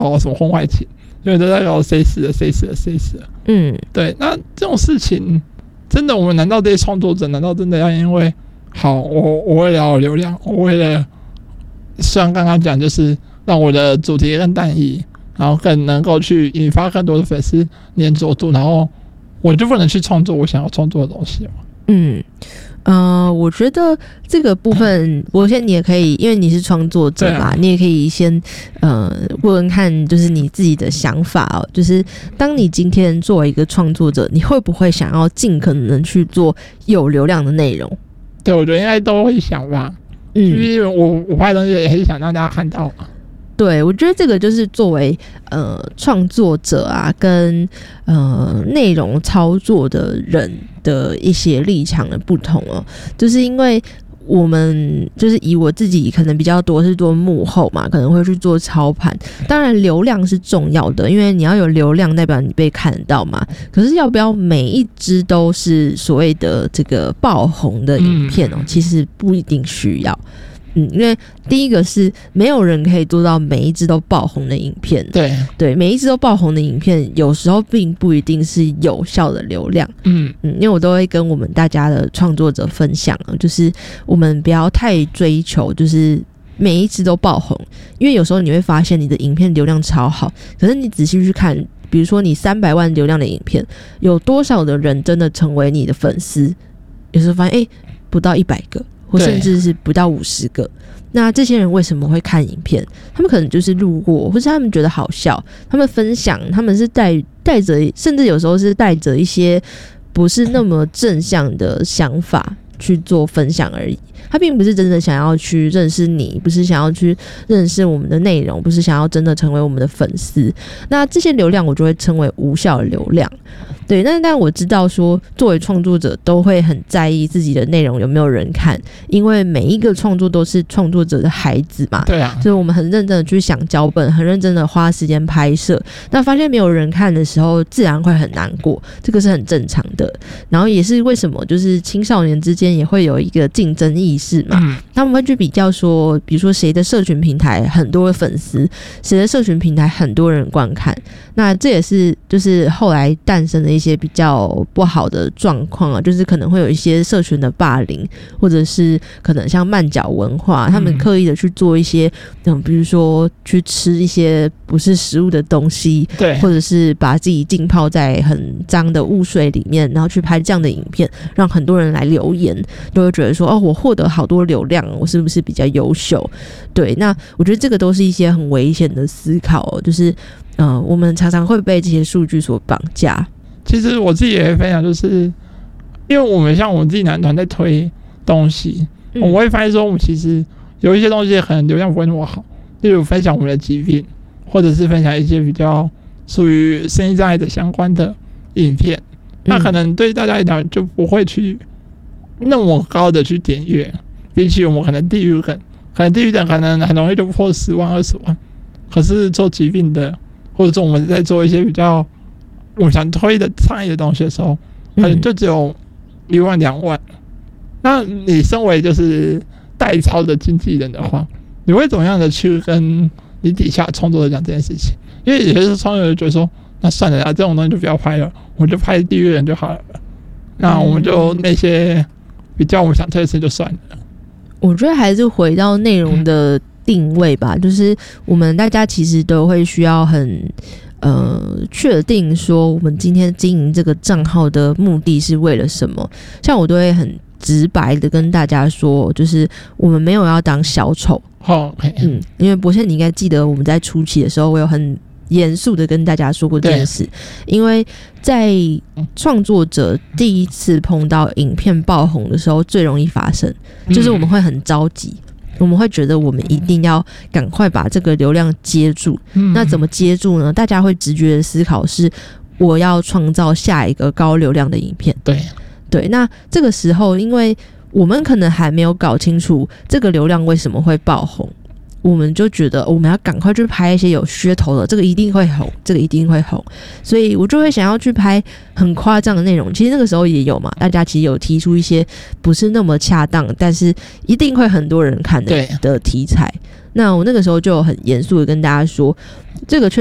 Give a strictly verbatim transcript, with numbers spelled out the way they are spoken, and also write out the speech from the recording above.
搞什么婚外情，因为都在搞谁死了谁死了谁死了。 嗯， 对，那这种事情真的，我们难道这些创作者难道真的要因为好我我为了要流量，我为了虽然刚刚讲就是让我的主题更单一，然后更能够去引发更多的粉丝黏着度，然后我就不能去创作我想要创作的东西吗？ 嗯，呃，我觉得这个部分，我先你也可以，因为你是创作者嘛，啊、你也可以先呃问问看，就是你自己的想法哦。就是当你今天作为一个创作者，你会不会想要尽可能去做有流量的内容？ 对，我觉得应该都会想吧。嗯，因为我我拍的东西也很想让大家看到嘛。 对，我觉得这个就是作为呃创作者啊，跟呃内容操作的人的一些立场的不同哦，就是因为我们就是以我自己可能比较多是做幕后嘛，可能会去做操盘。当然流量是重要的，因为你要有流量，代表你被看得到嘛。可是要不要每一支都是所谓的这个爆红的影片哦？嗯、其实不一定需要。嗯，因为第一个是没有人可以做到每一支都爆红的影片， 对对，每一支都爆红的影片，有时候并不一定是有效的流量。嗯嗯，因为我都会跟我们大家的创作者分享，就是我们不要太追求，就是每一支都爆红，因为有时候你会发现你的影片流量超好，可是你仔细去看，比如说你三百万流量的影片，有多少的人真的成为你的粉丝？有时候发现，哎、欸，不到一百个。或甚至是不到五十个，那这些人为什么会看影片？他们可能就是路过，或是他们觉得好笑，他们分享，他们是带带着，甚至有时候是带着一些不是那么正向的想法去做分享而已。他并不是真的想要去认识你，不是想要去认识我们的内容，不是想要真的成为我们的粉丝。那这些流量我就会称为无效的流量。对，但但我知道说，作为创作者都会很在意自己的内容有没有人看，因为每一个创作都是创作者的孩子嘛。 对啊， 所以我们很认真的去想脚本，很认真的花时间拍摄。那发现没有人看的时候，自然会很难过，这个是很正常的。然后也是为什么就是青少年之间也会有一个竞争意识嘛，嗯、他们会去比较说，比如说谁的社群平台很多粉丝，谁的社群平台很多人观看。那这也是就是后来诞生的一些比较不好的状况啊，就是可能会有一些社群的霸凌，或者是可能像慢脚文化，他们刻意的去做一些嗯，比如说去吃一些不是食物的东西， 对， 或者是把自己浸泡在很脏的污水里面，然后去拍这样的影片，让很多人来留言，就会觉得说哦，我获得好多流量，我是不是比较优秀？对，那我觉得这个都是一些很危险的思考哦，就是呃，我们常常会被这些数据所绑架。 其实我自己也会分享，就是因为我们像我们自己男团在推东西，嗯、我会发现说，我们其实有一些东西可能流量不会那么好，例如分享我们的疾病，或者是分享一些比较属于身心障碍的相关的影片，嗯、那可能对大家来讲就不会去那么高的去点阅，比起我们可能地狱梗，可能地狱梗可能很容易就破十万、二十万，可是做疾病的，或者说我们在做一些比较我们想推的倡议的东西的时候，可能就只有一万、两万。那你身为就是代操的经纪人的话，你会怎么样的去跟你底下创作者讲这件事情？因为有些创作者觉得说，那算了啦，这种东西就不要拍了，我就拍地狱人就好了。那我们就那些比较我们想推的事就算了。 我觉得还是回到内容的定位吧，嗯、就是我们大家其实都会需要很呃确定说，我们今天经营这个账号的目的是为了什么。像我都会很直白的跟大家说，就是我们没有要当小丑。 哦， 嗯，因为博宪你应该记得我们在初期的时候，我有很严肃的跟大家说过这件事，因为在创作者第一次碰到影片爆红的时候，最容易发生，就是我们会很着急。我们会觉得我们一定要赶快把这个流量接住，嗯、那怎么接住呢？大家会直觉的思考是，我要创造下一个高流量的影片。 对对，那这个时候，因为我们可能还没有搞清楚这个流量为什么会爆红，我们就觉得我们要赶快去拍一些有噱头的，这个一定会红，这个一定会红，所以我就会想要去拍很夸张的内容。其实那个时候也有嘛，大家其实有提出一些不是那么恰当，但是一定会很多人看的的题材。 那我那个时候就很严肃的跟大家说，这个确